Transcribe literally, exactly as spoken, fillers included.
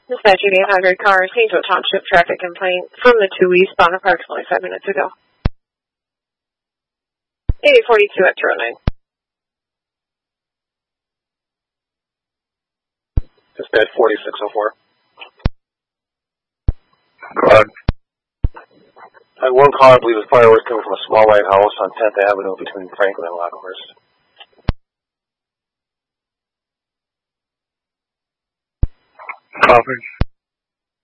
Dispatcher eight hundred car, Saint Joe Township traffic complaint from the two eastbound approximately five minutes ago. eight forty-two at two oh nine. Dispatch forty-six oh four. Go ahead. I had one call, I believe, was fireworks coming from a small white house on tenth Avenue between Franklin and Lockhurst. Copy.